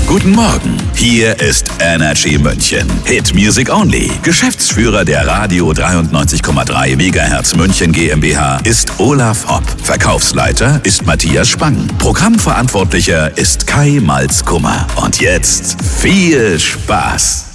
Guten Morgen, hier ist Energy München. Hit Music Only. Geschäftsführer der Radio 93,3 MHz München GmbH ist Olaf Hopp. Verkaufsleiter ist Matthias Spang. Programmverantwortlicher ist Kai Malzkummer. Und jetzt viel Spaß!